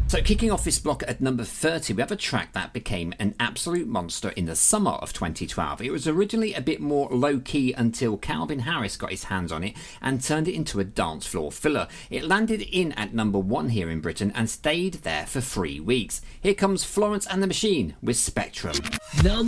So kicking off this block at number 30, we have a track that became an absolute monster in the summer of 2012. It was originally a bit more low-key until Calvin Harris got his hands on it and turned it into a dance floor filler. It landed in at number 1 here in Britain and stayed there for 3 weeks. Here comes Florence and the Machine with Spectrum. Number